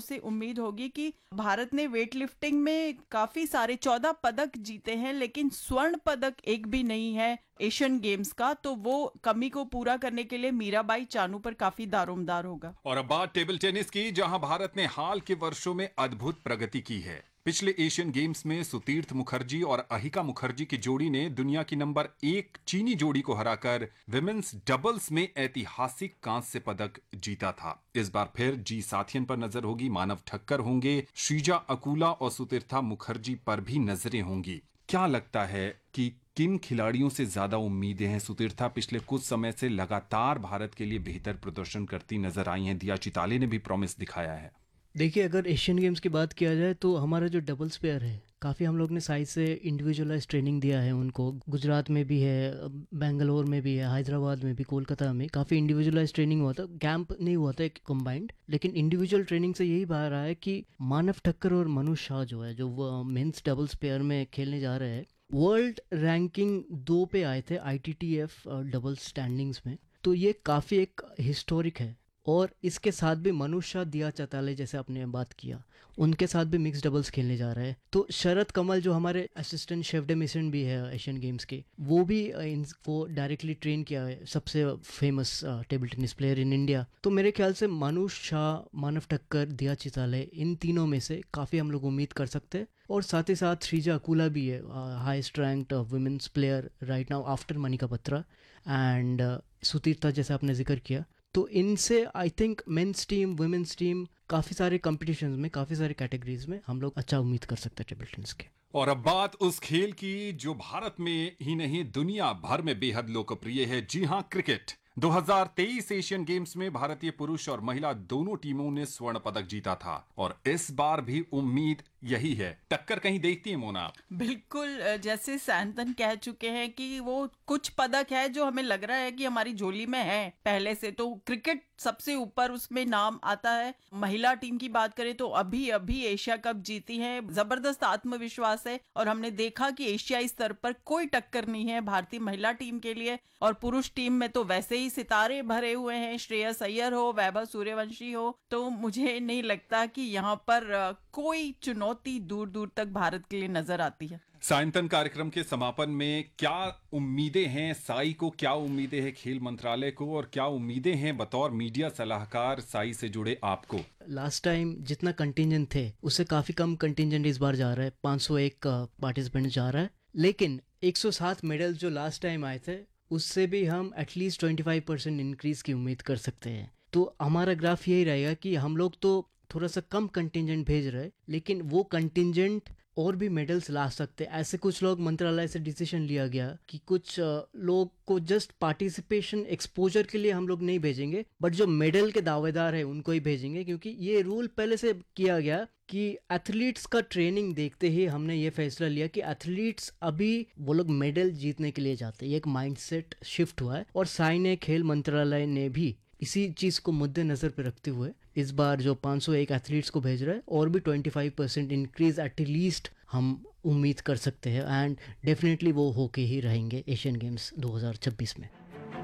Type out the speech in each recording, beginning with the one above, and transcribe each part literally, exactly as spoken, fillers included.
से उम्मीद होगी कि भारत ने वेट लिफ्टिंग में काफी सारे चौदह पदक जीते हैं, लेकिन स्वर्ण पदक एक भी नहीं है एशियन गेम्स का, तो वो कमी को पूरा करने के लिए मीराबाई चानू पर काफी दारोमदार होगा। और अब बात टेबल टेनिस की, जहां भारत ने हाल के वर्षों में अद्भुत प्रगति की है। पिछले एशियन गेम्स में सुतीर्थ मुखर्जी और अहिका मुखर्जी की जोड़ी ने दुनिया की नंबर एक चीनी जोड़ी को हराकर विमेन्स डबल्स में ऐतिहासिक कांस्य पदक जीता था। इस बार फिर जी साथियन पर नजर होगी, मानव ठक्कर होंगे, श्रीजा अकूला और सुतीर्था मुखर्जी पर भी नजरें होंगी। क्या लगता है कि किन खिलाड़ियों से ज्यादा उम्मीदें हैं? सुतीर्था पिछले कुछ समय से लगातार भारत के लिए बेहतर प्रदर्शन करती नजर आई हैं। दिया चिताले ने भी प्रॉमिस दिखाया है। देखिए, अगर एशियन गेम्स की बात किया जाए तो हमारा जो डबल्स पेयर है, काफ़ी हम लोग ने साइड से इंडिविजुअलाइज ट्रेनिंग दिया है उनको। गुजरात में भी है, बेंगलोर में भी है, हैदराबाद में भी, कोलकाता में काफ़ी इंडिविजुअलाइज ट्रेनिंग हुआ था। कैंप नहीं हुआ था एक कंबाइंड, लेकिन इंडिविजुअल ट्रेनिंग से यही बाहर आया है कि मानव ठक्कर और मनु शाह जो है, जो वो मेंस डबल्स पेयर में खेलने जा रहे हैं, वर्ल्ड रैंकिंग दो पे आए थे I T T F doubles standings में। तो ये काफ़ी एक हिस्टोरिक है। और इसके साथ भी मनु शाह, दिया चिताले जैसे आपने बात किया, उनके साथ भी मिक्स डबल्स खेलने जा रहे हैं। तो शरद कमल जो हमारे असिस्टेंट शेफ डे मिशन भी है एशियन गेम्स के, वो भी इनको डायरेक्टली ट्रेन किया है, सबसे famous table tennis player in India. तो मेरे ख्याल से मनु शाह, मानव ठक्कर, दिया चिताले, इन तीनों में से काफ़ी हम लोग उम्मीद कर सकते हैं। और साथ ही साथ श्रीजा अकूला भी है, highest ranked women's player right now after Manika Batra, and Sutirtha जैसे आपने जिक्र किया। तो इनसे I think men's team, women's team, काफ़ी सारे कॉम्पिटिशन्स में, काफ़ी सारे कैटेगरीज में हम लोग अच्छा उम्मीद कर सकते हैं टेबल टेनिस के। और अब बात उस खेल की जो भारत में ही नहीं दुनिया भर में बेहद लोकप्रिय है। जी हां, क्रिकेट। दो हज़ार तेईस एशियन गेम्स में भारतीय पुरुष और महिला दोनों टीमों ने स्वर्ण पदक जीता था और इस बार भी उम्मीद यही है। टक्कर कहीं देखती है मोना? बिल्कुल, जैसे सैंतन कह चुके हैं कि वो कुछ पदक है जो हमें लग रहा है कि हमारी झोली में है पहले से, तो क्रिकेट सबसे ऊपर उसमें नाम आता है। महिला टीम की बात करें तो अभी अभी एशिया कप जीती है, जबरदस्त आत्मविश्वास है और हमने देखा कि एशियाई स्तर पर कोई टक्कर नहीं है भारतीय महिला टीम के लिए। और पुरुष टीम में तो वैसे ही सितारे भरे हुए हैं, श्रेयस अय्यर हो, वैभव सूर्यवंशी हो, तो मुझे नहीं लगता कि यहाँ पर कोई चुनौती दूर दूर तक भारत के लिए नजर आती है। सायंतन कार्यक्रम के समापन में क्या उम्मीदें हैं साई को, क्या उम्मीदें हैं खेल मंत्रालय को, और क्या उम्मीदें हैं बतौर मीडिया सलाहकार साई से जुड़े आपको? लास्ट टाइम जितना कंटिंजेंट थे उससे काफ़ी कम कंटिंजेंट इस बार जा रहा है, पाँच सौ एक पार्टिसिपेंट जा रहा है, लेकिन एक सौ सात मेडल जो लास्ट टाइम आए थे उससे भी हम एटलीस्ट पच्चीस परसेंट इंक्रीज की उम्मीद कर सकते हैं। तो हमारा ग्राफ यही रहेगा कि हम लोग तो थोड़ा सा कम कंटिंजेंट भेज रहे हैं, लेकिन वो कंटिंजेंट और भी मेडल्स ला सकते हैं। ऐसे कुछ लोग मंत्रालय से डिसीजन लिया गया कि कुछ लोग को जस्ट पार्टिसिपेशन एक्सपोजर के लिए हम लोग नहीं भेजेंगे, बट जो मेडल के दावेदार है उनको ही भेजेंगे, क्योंकि ये रूल पहले से किया गया कि एथलीट्स का ट्रेनिंग देखते ही हमने ये फैसला लिया कि एथलीट्स अभी वो लोग मेडल जीतने के लिए जाते हैं। एक माइंडसेट शिफ्ट हुआ है और साई ने, खेल मंत्रालय ने भी इसी चीज को मद्देनजर पे रखते हुए इस बार जो पाँच सौ एक एथलीट्स को भेज रहे हैं और भी पच्चीस परसेंट इंक्रीज एटलीस्ट हम उम्मीद कर सकते हैं, एंड डेफिनेटली वो होके ही रहेंगे एशियन गेम्स दो हज़ार छब्बीस में।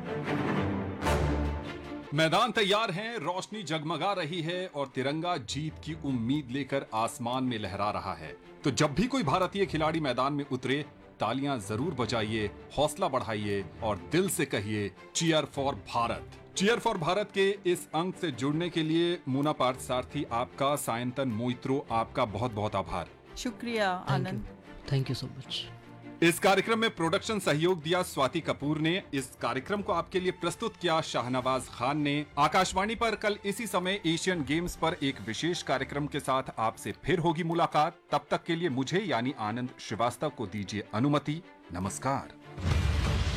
मैदान तैयार हैं, रोशनी जगमगा रही है और तिरंगा जीत की उम्मीद लेकर आसमान में लहरा रहा है। तो जब भी कोई भारतीय खिलाड़ी मैदान में उतरे, तालियां जरूर बजाइए, हौसला बढ़ाइए और दिल से कहिए cheer for Bharat. Cheer for Bharat के इस अंक से जुड़ने के लिए मोना पार्थसारथी आपका, सायंतन मोइत्रो आपका बहुत बहुत आभार। शुक्रिया आनंद, थैंक यू सो मच। इस कार्यक्रम में प्रोडक्शन सहयोग दिया स्वाति कपूर ने। इस कार्यक्रम को आपके लिए प्रस्तुत किया शाहनवाज खान ने। आकाशवाणी पर कल इसी समय एशियन गेम्स पर एक विशेष कार्यक्रम के साथ आपसे फिर होगी मुलाकात। तब तक के लिए मुझे यानी आनंद श्रीवास्तव को दीजिए अनुमति। नमस्कार।